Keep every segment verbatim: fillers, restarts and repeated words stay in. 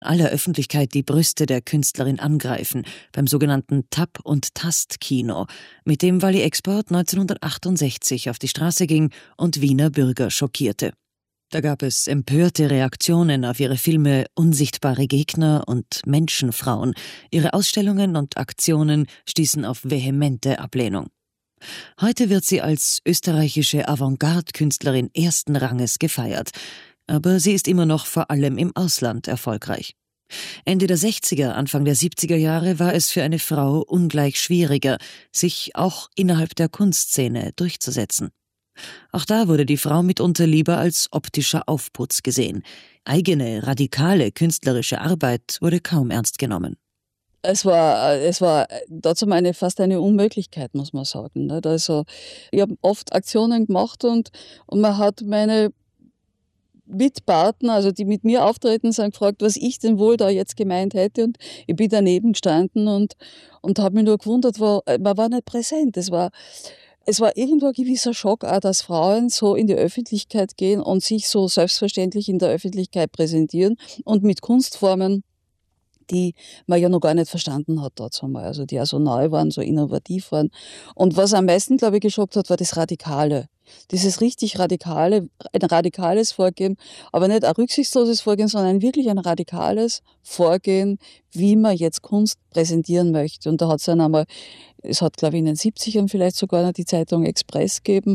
aller Öffentlichkeit die Brüste der Künstlerin angreifen, beim sogenannten Tap- und Tast-Kino, mit dem Wally Export neunzehnhundertachtundsechzig auf die Straße ging und Wiener Bürger schockierte. Da gab es empörte Reaktionen auf ihre Filme Unsichtbare Gegner und Menschenfrauen. Ihre Ausstellungen und Aktionen stießen auf vehemente Ablehnung. Heute wird sie als österreichische Avantgarde-Künstlerin ersten Ranges gefeiert. Aber sie ist immer noch vor allem im Ausland erfolgreich. Ende der sechziger, Anfang der siebziger Jahre war es für eine Frau ungleich schwieriger, sich auch innerhalb der Kunstszene durchzusetzen. Auch da wurde die Frau mitunter lieber als optischer Aufputz gesehen. Eigene, radikale künstlerische Arbeit wurde kaum ernst genommen. Es war, es war dazu eine, fast eine Unmöglichkeit, muss man sagen. Also, ich habe oft Aktionen gemacht und, und man hat meine Mitpartner, also die mit mir auftreten, sind gefragt, was ich denn wohl da jetzt gemeint hätte, und ich bin daneben gestanden und, und habe mich nur gewundert, war, man war nicht präsent. Es war, es war irgendwo ein gewisser Schock auch, dass Frauen so in die Öffentlichkeit gehen und sich so selbstverständlich in der Öffentlichkeit präsentieren und mit Kunstformen, die man ja noch gar nicht verstanden hat dazu mal, also die auch so neu waren, so innovativ waren. Und was am meisten, glaube ich, geschockt hat, war das Radikale. Dieses richtig radikale, ein radikales Vorgehen, aber nicht ein rücksichtsloses Vorgehen, sondern wirklich ein radikales Vorgehen, wie man jetzt Kunst präsentieren möchte. Und da hat es dann einmal, es hat, glaube ich, in den siebzigern vielleicht sogar noch die Zeitung Express gegeben,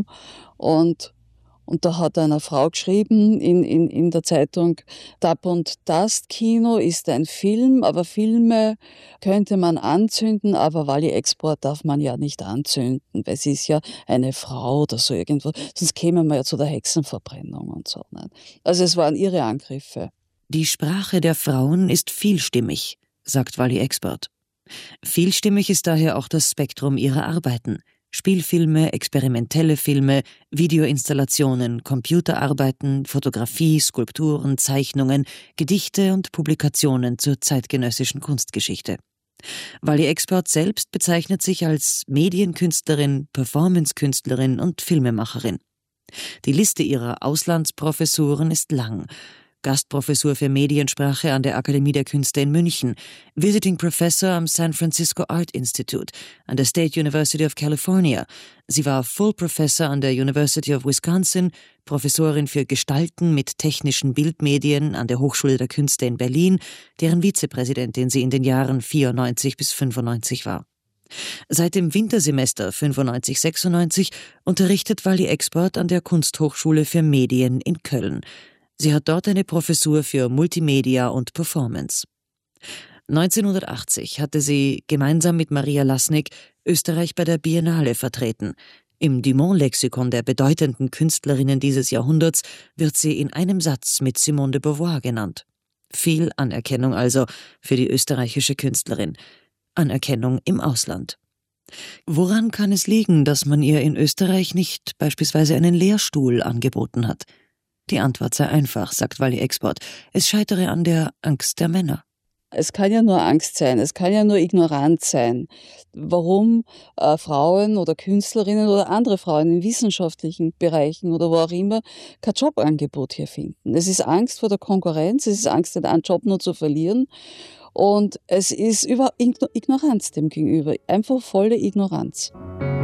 und Und da hat eine Frau geschrieben in, in, in der Zeitung, Tap- und Tast-Kino ist ein Film, aber Filme könnte man anzünden, aber Wally Export darf man ja nicht anzünden, weil sie ist ja eine Frau oder so irgendwo, sonst kämen wir ja zu der Hexenverbrennung und so. Ne? Also es waren ihre Angriffe. Die Sprache der Frauen ist vielstimmig, sagt Wally Export. Vielstimmig ist daher auch das Spektrum ihrer Arbeiten. Spielfilme, experimentelle Filme, Videoinstallationen, Computerarbeiten, Fotografie, Skulpturen, Zeichnungen, Gedichte und Publikationen zur zeitgenössischen Kunstgeschichte. Wally Export selbst bezeichnet sich als Medienkünstlerin, Performancekünstlerin und Filmemacherin. Die Liste ihrer Auslandsprofessuren ist lang. Gastprofessur für Mediensprache an der Akademie der Künste in München, Visiting Professor am San Francisco Art Institute, an der State University of California. Sie war Full Professor an der University of Wisconsin, Professorin für Gestalten mit technischen Bildmedien an der Hochschule der Künste in Berlin, deren Vizepräsidentin sie in den Jahren vierundneunzig bis fünfundneunzig war. Seit dem Wintersemester fünfundneunzig sechsundneunzig unterrichtet Wally Export an der Kunsthochschule für Medien in Köln. Sie hat dort eine Professur für Multimedia und Performance. neunzehnhundertachtzig hatte sie gemeinsam mit Maria Lasnik Österreich bei der Biennale vertreten. Im Dumont-Lexikon der bedeutenden Künstlerinnen dieses Jahrhunderts wird sie in einem Satz mit Simone de Beauvoir genannt. Viel Anerkennung also für die österreichische Künstlerin. Anerkennung im Ausland. Woran kann es liegen, dass man ihr in Österreich nicht beispielsweise einen Lehrstuhl angeboten hat? Die Antwort sei einfach, sagt Wally Export. Es scheitere an der Angst der Männer. Es kann ja nur Angst sein, es kann ja nur Ignoranz sein, warum äh, Frauen oder Künstlerinnen oder andere Frauen in wissenschaftlichen Bereichen oder wo auch immer kein Jobangebot hier finden. Es ist Angst vor der Konkurrenz, es ist Angst, den einen Job nur zu verlieren, und es ist über Ignoranz dem gegenüber, einfach volle Ignoranz.